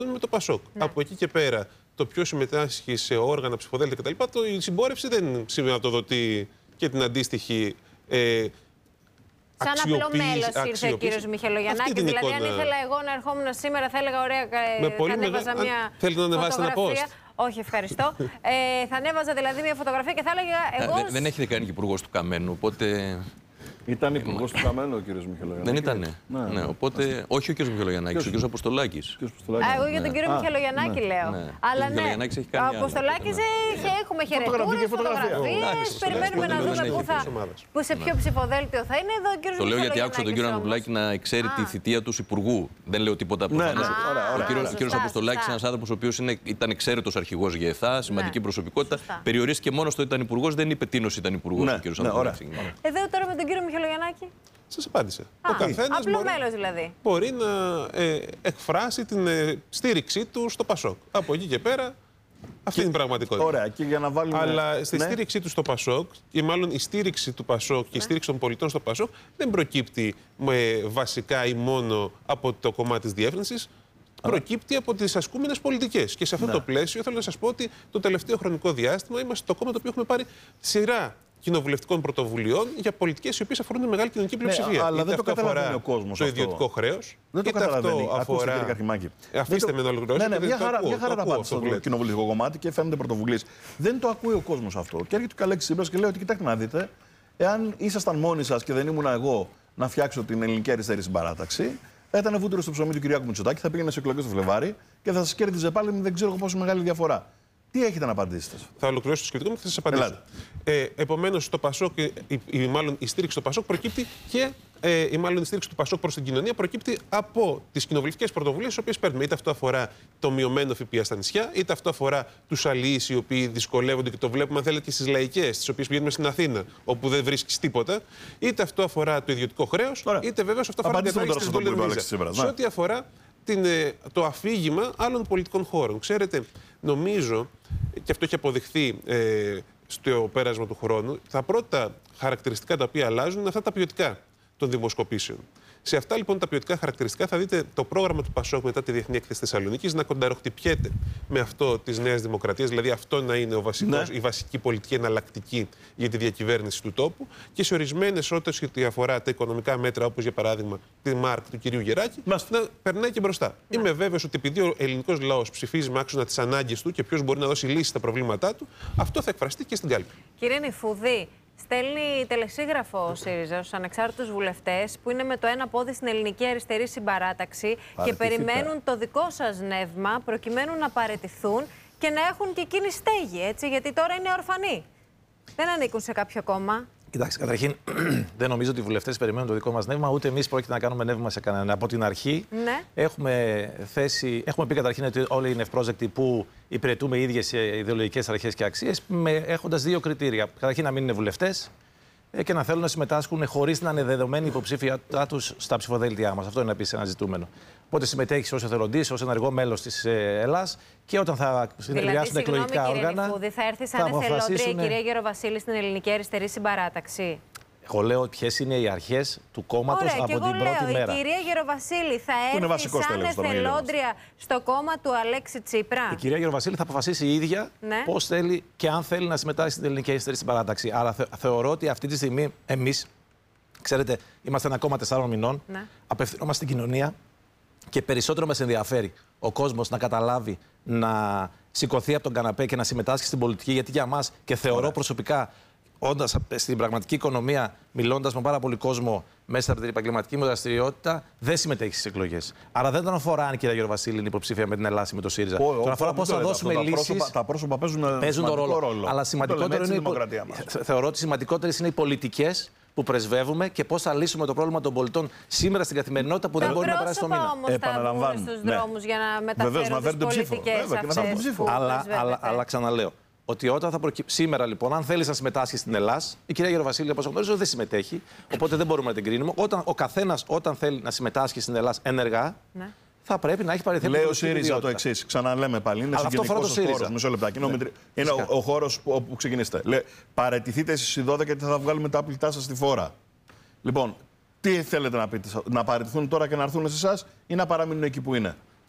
με το ΠΑΣΟΚ. Ναι. Από εκεί και πέρα, το ποιο συμμετάσχει σε όργανα, ψηφοδέλτια κτλ. Η συμπόρευση δεν σηματοδοτεί και την αντίστοιχη. Σαν απλό μέλος ήρθε ο κύριος Μιχελογιαννάκης. Δηλαδή, αν ήθελα εγώ να ερχόμουν σήμερα, θα έλεγα: ωραία, θα ανέβαζα μια. Θέλετε να ανεβάσετε ένα post? Όχι, ευχαριστώ. Θα ανέβαζα δηλαδή μια φωτογραφία και θα έλεγα εγώ. Δεν έχετε κάνει και υπουργός του Καμένου, οπότε. Ήταν υπουργός του Καμένου ο κύριος Μιχελογιαννάκης. Δεν ήτανε. Ναι, οπότε. Όχι ο κύριος Μιχελογιαννάκης, ο κύριος Αποστολάκης. Εγώ για τον κύριο Μιχελογιαννάκη λέω. Αλλά ναι, ο Αποστολάκης έχουμε χαιρετούρες, φωτογραφίες. Περιμένουμε να δούμε σε ποιο ψηφοδέλτιο θα είναι. Εδώ ο κύριος Μιχελογιαννάκης. Το λέω γιατί άκουσα τον κύριο Ανδρουλάκη να ξέρει τη θητεία του υπουργού. Δεν λέω τίποτα προφανώς. Ο κύριος Αποστολάκης είναι ένας άνθρωπος ο οποίος ήταν εξαίρετος αρχηγός ΓΕΘΑ, σημαντική προσωπικότητα. Περιορίστηκε μόνο στο ότι ήταν υπουργός, δεν είπε τίνος ήταν υπουργός ο κύριος Ανδρουλάκης. Εδώ τώρα με τον κύριο Μιχελογιαννάκη. Σας απάντησε. Ο καθένας απλό μέλος δηλαδή. Μπορεί να εκφράσει την στήριξή του στο ΠΑΣΟΚ. Από εκεί και πέρα, αυτή είναι η πραγματικότητα. Ωραία, και για να βάλουμε. Αλλά στη στήριξή του στο ΠΑΣΟΚ, ή μάλλον η στήριξη του ΠΑΣΟΚ και η στήριξη των πολιτών στο ΠΑΣΟΚ, δεν προκύπτει βασικά ή μόνο από το κομμάτι της διεύθυνσης. Προκύπτει από τις ασκούμενες πολιτικές. Και σε αυτό το πλαίσιο θέλω να σας πω ότι το τελευταίο χρονικό διάστημα είμαστε το κόμμα το οποίο έχουμε πάρει σειρά κοινοβουλευτικών πρωτοβουλειών για πολιτικές οι οποίες αφορούν μεγάλη κοινωνική πλειοψηφία. Αλλά δεν το καταλαβαίνει ο κόσμος. Το ιδιωτικό χρέος. Δεν το καταλαβαίνει. Ακούστε, κύριε Καρχημάκη. Αφήστε με να ολοκληρώσω. Ναι, μια χαρά τα πάτε στο κοινοβουλευτικό κομμάτι και φαίνονται πρωτοβουλίες. Δεν το ακούει ο κόσμος αυτό. Και έρχεται ο Αλέξης Τσίπρας και λέει ότι κοιτάξτε να δείτε, εάν ήσασταν μόνοι σας και δεν ήμουν εγώ να φτιάξω την ελληνική αριστερή συμπαράταξη, θα ήταν βούτυρο στο ψωμί του Κυριάκου Μητσοτάκη, θα πήγαινε σε εκλογές το Φλεβάρι και θα σας κέρδιζε πάλι με δεν ξέρω πόσο μεγάλη διαφορά. Τι έχετε να απαντήσετε? Θα ολοκληρώσω το σκεπτικό μου και θα σας απαντήσω. Επομένως, το ΠΑΣΟΚ, μάλλον η στήριξη του ΠΑΣΟΚ προκύπτει και η στήριξη του ΠΑΣΟΚ προς την κοινωνία προκύπτει από τις κοινοβουλευτικές πρωτοβουλίες τις οποίες παίρνουμε. Είτε αυτό αφορά το μειωμένο ΦΠΑ στα νησιά, είτε αυτό αφορά τους αλληλείς οι οποίοι δυσκολεύονται και το βλέπουμε, αν θέλετε, και στις λαϊκές, τις οποίες πηγαίνουμε στην Αθήνα, όπου δεν βρίσκεις τίποτα. Είτε αυτό αφορά το ιδιωτικό χρέος, είτε βεβαίως αυτό αφορά την διατάξη της Βολτερνίζας. Σε ό,τι αφορά το αφήγημα άλλων πολιτικών χώρων. Ξέρετε, νομίζω, και αυτό έχει αποδειχθεί στο πέρασμα του χρόνου, τα πρώτα χαρακτηριστικά τα οποία αλλάζουν είναι αυτά τα ποιοτικά των δημοσκοπήσεων. Σε αυτά λοιπόν τα ποιοτικά χαρακτηριστικά θα δείτε το πρόγραμμα του ΠΑΣΟΚ μετά τη Διεθνή Έκθεση Θεσσαλονίκης να κονταροχτυπιέται με αυτό της Νέας Δημοκρατίας, δηλαδή αυτό να είναι η βασική πολιτική εναλλακτική για τη διακυβέρνηση του τόπου και σε ορισμένες ό,τι αφορά τα οικονομικά μέτρα, όπως για παράδειγμα τη ΜΑΡΚ του κυρίου Γεράκη, να περνάει και μπροστά. Είμαι βέβαιος ότι επειδή ο ελληνικός λαός ψηφίζει με άξονα τις ανάγκες του και ποιος μπορεί να δώσει λύσεις στα προβλήματά του, αυτό θα εκφραστεί και στην κάλπη. Κύριε Νηφούδη, στέλνει τελεσίγραφο ο ΣΥΡΙΖΑ στους ανεξάρτητους βουλευτές που είναι με το ένα πόδι στην ελληνική αριστερή συμπαράταξη και περιμένουν το δικό σας νεύμα προκειμένου να παραιτηθούν και να έχουν και εκείνη στέγη, έτσι, γιατί τώρα είναι ορφανοί. Δεν ανήκουν σε κάποιο κόμμα. Κοιτάξτε, καταρχήν δεν νομίζω ότι οι βουλευτές περιμένουν το δικό μας νεύμα, ούτε εμείς πρόκειται να κάνουμε νεύμα σε κανέναν. Από την αρχή έχουμε πει καταρχήν ότι όλοι είναι ευπρόσδεκτοι που υπηρετούμε οι ίδιες ιδεολογικές αρχές και αξίες, έχοντας δύο κριτήρια. Καταρχήν να μην είναι βουλευτές και να θέλουν να συμμετάσχουν χωρίς να είναι δεδομένη η υποψήφιότητά τους στα ψηφοδέλτια μας. Αυτό είναι επίσης ένα ζητούμενο. Οπότε συμμετέχει ως εθελοντής, ως ενεργό μέλος της ΕΛΑΣ και όταν θα συνεδριάσουν εκλογικά όργανα. Νηφούδη, θα έρθει σαν εθελόντρια η κυρία Γεροβασίλη στην ελληνική αριστερή συμπαράταξη? Εγώ λέω ποιες είναι οι αρχές του κόμματος από την πρώτη μέρα. Η κυρία Γεροβασίλη θα έρθει σαν εθελόντρια στο κόμμα του Αλέξη Τσίπρα? Η κυρία Γεροβασίλη θα αποφασίσει η ίδια πώς θέλει και αν θέλει να συμμετάσχει στην ελληνική αριστερή συμπαράταξη. Άρα θεωρώ ότι αυτή τη στιγμή εμείς, ξέρετε, είμαστε ένα κόμμα 4 μηνών, απευθυνόμαστε στην κοινωνία και περισσότερο μας ενδιαφέρει ο κόσμος να καταλάβει, να σηκωθεί από τον καναπέ και να συμμετάσχει στην πολιτική, γιατί για μας και θεωρώ προσωπικά, όντας στην πραγματική οικονομία, μιλώντας με πάρα πολύ κόσμο μέσα από την επαγγελματική μου δραστηριότητα, δεν συμμετέχει στις εκλογές. Άρα δεν τον αφορά αν η κυρία Γεροβασίλη είναι υποψήφια με την Ελλάδα ή με το ΣΥΡΙΖΑ. Τον αφορά πώς θα δώσουμε λύσεις. Τα πρόσωπα παίζουν τον ρόλο. Αλλά σημαντικότερο είναι θεωρώ ότι σημαντικότερες είναι οι πολιτικές που πρεσβεύουμε και πώς θα λύσουμε το πρόβλημα των πολιτών σήμερα στην καθημερινότητα που δεν μπορεί να περάσει το μήνα. Επαναλαμβάνω. Στους δρόμους για να μεταφέρουν τις πολιτικές αυτές. Αλλά ξαναλέω. Ότι όταν θα σήμερα λοιπόν, αν θέλει να συμμετάσχει στην Ελλάδα, η κυρία Γεροβασίλη, όπως γνωρίζω, δεν συμμετέχει. Οπότε δεν μπορούμε να την κρίνουμε. Ο καθένας, όταν θέλει να συμμετάσχει στην Ελλάδα ενεργά, θα πρέπει να έχει παραιτηθεί. Λέει ο ΣΥΡΙΖΑ το εξής. Ξαναλέμε πάλι. Είναι συγκεκριτικός ο χώρος. Μισό λεπτάκι. Είναι ο χώρος όπου ξεκινήσετε. Λέει, παραιτηθείτε εσείς 12 γιατί θα βγάλουμε τα άπλητά σας στη φόρα. Λοιπόν, τι θέλετε να πείτε, να παραιτηθούν τώρα και να έρθουν σε εσάς ή να παραμείνουν εκεί που είναι?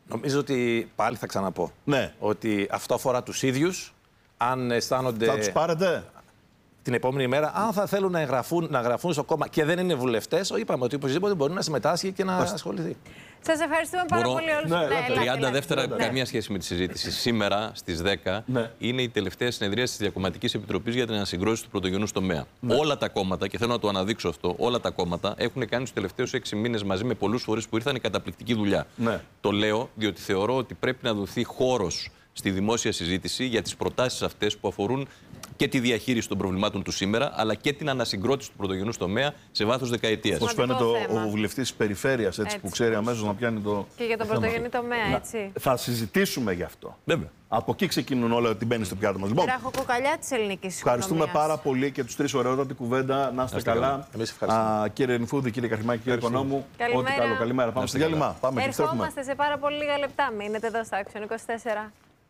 Νομίζω ότι πάλι θα ξαναπώ. Ναι. Ότι αυτό αφορά τους ίδιους. Αν αισθάνονται. Θα τους πάρετε την επόμενη μέρα, αν θα θέλουν να γραφούν στο κόμμα και δεν είναι βουλευτές, είπαμε ότι οπωσδήποτε μπορεί να συμμετάσχει και να ασχοληθεί. Σας ευχαριστούμε πάρα πολύ όλους. 30 δεύτερα, καμία σχέση με τη συζήτηση. Σήμερα στις 10 είναι η τελευταία συνεδρία της Διακομματικής Επιτροπής για την ανασυγκρότηση του πρωτογενούς τομέα. Όλα τα κόμματα, και θέλω να το αναδείξω αυτό, όλα τα κόμματα έχουν κάνει τους τελευταίους 6 μήνες μαζί με πολλούς φορείς που ήρθαν καταπληκτική δουλειά. Το λέω διότι θεωρώ ότι πρέπει να δοθεί χώρος στη δημόσια συζήτηση για τις προτάσεις αυτές που αφορούν και τη διαχείριση των προβλημάτων του σήμερα, αλλά και την ανασυγκρότηση του πρωτογενούς τομέα σε βάθος δεκαετίας. Πώς φαίνεται ο βουλευτής της περιφέρειας, που ξέρει αμέσως να πιάνει το. Και για τον πρωτογενή τομέα, έτσι. Θα συζητήσουμε γι' αυτό. Βέβαια. Από εκεί ξεκινούν όλα ότι μπαίνει στο πιάτο μας. Λοιπόν, ραχοκοκαλιά της ελληνικής οικονομίας. Ευχαριστούμε πάρα πολύ και τους τρεις ωραιότατη κουβέντα. Να είστε καλά. Κύριε Νιφούδη, κύριε Καχημάκη, κύριε Οικονόμου. Ό,τι καλό. Καλημέρα. Πάμε στο διάλειμμα. Ερχόμαστε σε πάρα πολύ λίγα λεπτά. Μείνετε εδώ στο Action 24.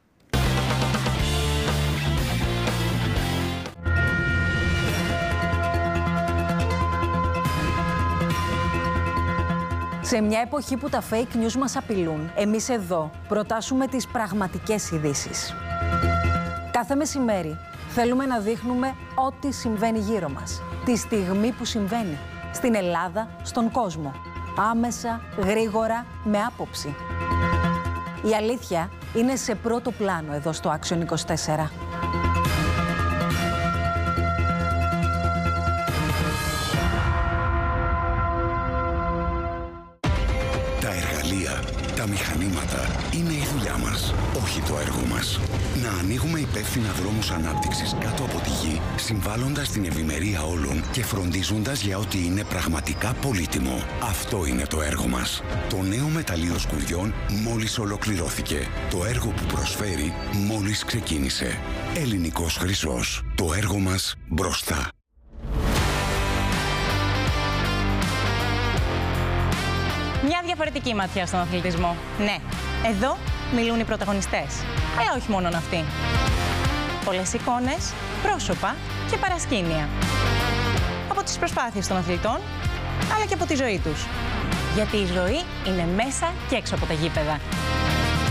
Σε μια εποχή που τα fake news μας απειλούν, εμείς εδώ προτάσουμε τις πραγματικές ειδήσεις. Κάθε μεσημέρι θέλουμε να δείχνουμε ό,τι συμβαίνει γύρω μας, τη στιγμή που συμβαίνει, στην Ελλάδα, στον κόσμο. Άμεσα, γρήγορα, με άποψη. Η αλήθεια είναι σε πρώτο πλάνο εδώ στο Action 24. Τα μηχανήματα είναι η δουλειά μας, όχι το έργο μας. Να ανοίγουμε υπεύθυνα δρόμους ανάπτυξης κάτω από τη γη, συμβάλλοντας στην ευημερία όλων και φροντίζοντας για ό,τι είναι πραγματικά πολύτιμο. Αυτό είναι το έργο μας. Το νέο μεταλλείο σκουριών μόλις ολοκληρώθηκε. Το έργο που προσφέρει μόλις ξεκίνησε. Ελληνικός Χρυσός. Το έργο μας μπροστά. Μια διαφορετική ματιά στον αθλητισμό. Ναι, εδώ μιλούν οι πρωταγωνιστές. Όχι μόνον αυτοί. Πολλές εικόνες, πρόσωπα και παρασκήνια. Από τις προσπάθειες των αθλητών, αλλά και από τη ζωή τους. Γιατί η ζωή είναι μέσα και έξω από τα γήπεδα.